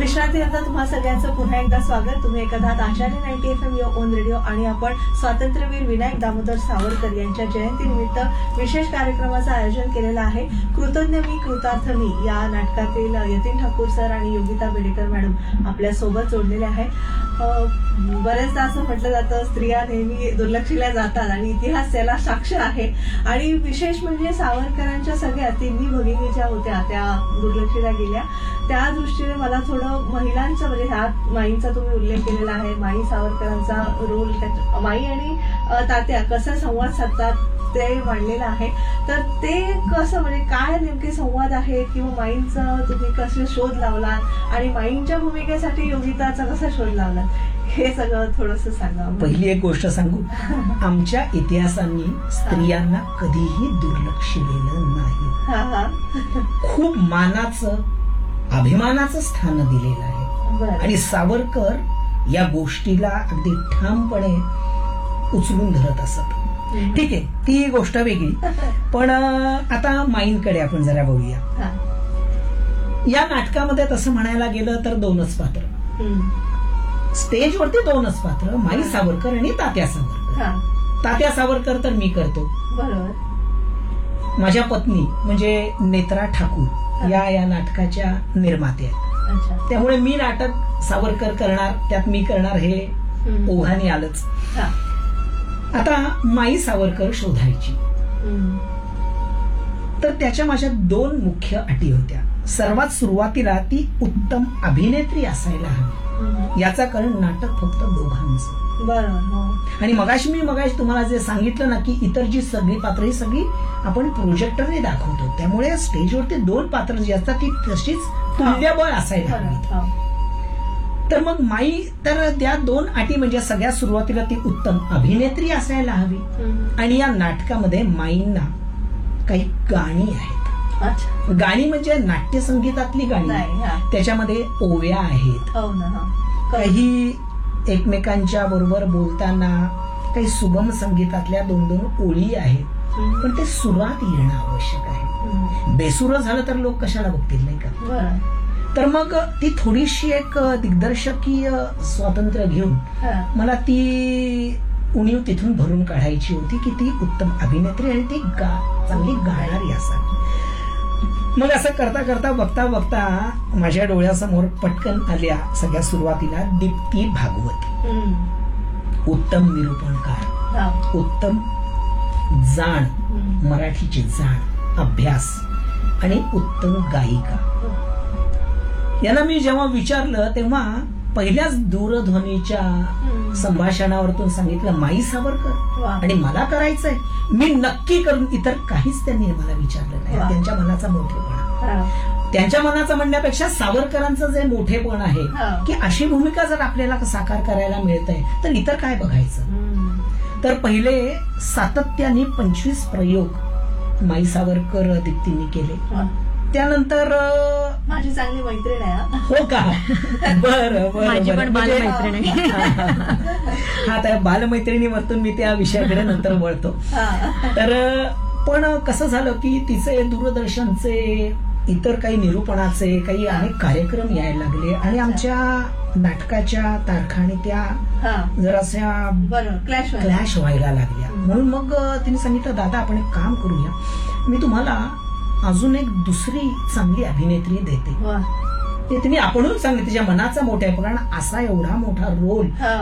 विश्रांतीनंतर तुम्हा सगळ्यांचं पुन्हा एकदा स्वागत. तुम्ही ऐकत आहात आचार्य 90 FM युअर ओन रेडिओ आणि आपण स्वातंत्र्यवीर विनायक दामोदर सावरकर यांच्या जयंतीनिमित्त विशेष कार्यक्रमाचं आयोजन केलेलं आहे. कृतज्ञ मी कृतार्थ मी या नाटकातील यतीन ठाकूर सर आणि योगिता बेडेकर मॅडम आपल्या सोबत जोडलेले आहे. बरेचदा असं म्हटलं जातं स्त्रिया नेहमी दुर्लक्षिल्या जातात आणि इतिहास त्याला साक्ष आहे. आणि विशेष म्हणजे सावरकरांच्या सगळ्या तिन्ही भगिनी ज्या होत्या त्या दुर्लक्षिल्या गेल्या. त्या दृष्टीने मला थोडं महिलांचं म्हणजे ह्यात माईंचा तुम्ही उल्लेख केलेला आहे. माई सावरकरांचा रोल माई आणि तात्या कसा संवाद साधतात ते मांडलेलं आहे. तर ते कसं म्हणजे काय नेमके संवाद आहे किंवा माईंचा तुम्ही कसं शोध लावलात आणि माईंच्या भूमिकेसाठी योगिताचा कसा शोध लावलात हे सगळं थोडंसं सांगा. पहिली एक गोष्ट सांगू, आमच्या इतिहासांनी स्त्रियांना कधीही दुर्लक्षिलेलं नाही. खूप मानाचं अभिमानाचं स्थान दिलेलं आहे आणि सावरकर या गोष्टीला अगदी ठामपणे उचलून धरत असत. ठीक आहे, ती गोष्ट वेगळी. पण आता माईंकडे आपण जरा बघूया. या नाटकामध्ये तसं म्हणायला गेलं तर दोनच पात्र, स्टेजवरती दोनच पात्र, माई सावरकर आणि तात्या सावरकर. तात्या सावरकर तर मी करतो, बरोबर. माझ्या पत्नी म्हणजे नेत्रा ठाकूर या नाटकाच्या निर्मात्या आहेत. त्यामुळे मी नाटक सावरकर करणार, त्यात मी करणार हे ओघाने आलंच. आता माई सावरकर शोधायची तर त्याच्या माझ्या दोन मुख्य अटी होत्या. सर्वात सुरुवातीला ती उत्तम अभिनेत्री असायला हवी. याचा कारण नाटक फक्त दोघांचं. बरोबर. आणि मगाशी तुम्हाला जे सांगितलं ना की इतर जी सगळी पात्र ही सगळी आपण प्रोजेक्टरने दाखवतो, त्यामुळे स्टेजवरती दोन पात्र जी असतात ती तशीच तुल्यबळ असायला हवी. तर मग माई तर त्या दोन अटी म्हणजे सगळ्यात सुरुवातीला ती उत्तम अभिनेत्री असायला हवी आणि या नाटकामध्ये माईंना काही गाणी आहेत. गाणी म्हणजे नाट्यसंगीतातली गाणी, त्याच्यामध्ये ओव्या आहेत, काही एकमेकांच्या बरोबर बोलताना काही सुगम संगीतातल्या दोन दोन ओळी आहेत. पण ते सुरात येणं आवश्यक आहे. बेसुरं झालं तर लोक कशाला बघतील, नाही का? तर मग ती थोडीशी एक दिग्दर्शकीय स्वातंत्र्य घेऊन मला ती उणीव तिथून भरून काढायची होती की ती उत्तम अभिनेत्री आणि ती चांगली गाणारी असावी. मग असं करता करता बघता बघता माझ्या डोळ्यासमोर पटकन आल्या सगळ्या सुरुवातीला दीप्ती भागवत, उत्तम निरूपणकार, उत्तम जाण, मराठीची जाण, अभ्यास आणि उत्तम गायिका. यांना मी जेव्हा विचारलं तेव्हा पहिल्याच दूरध्वनीच्या संभाषणावरतून सांगितलं माई सावरकर आणि मला करायचंय, मी नक्की करून. इतर काहीच त्यांनी मला विचारलं नाही. त्यांच्या मनाचा मोठेपणा, त्यांच्या मनाचा म्हणण्यापेक्षा सावरकरांचं जे मोठेपण आहे की अशी भूमिका जर आपल्याला साकार करायला मिळतंय तर इतर काय बघायचं. तर पहिले सातत्याने 25 प्रयोग माई सावरकर दीप्तींनी केले. त्यानंतर माझी चांगली मैत्रीण आहे. हो का? बरं माझी पण बालमैत्रीण आहे. हा, त्या बालमैत्रिणीवरतून मी त्या विषयाकडे नंतर वळतो. तर पण कसं झालं की तिचे दूरदर्शनचे इतर काही निरूपणाचे काही अनेक कार्यक्रम यायला लागले आणि आमच्या नाटकाच्या तारखा आणि त्या जराशा क्लॅश व्हायला लागल्या. म्हणून मग तिने सांगितलं दादा आपण एक काम करूया, मी तुम्हाला अजून एक दुसरी चांगली अभिनेत्री देते. ते तिने आपणच सांगितलं, तिच्या मनाचा मोठा आहे. कारण असा एवढा मोठा रोल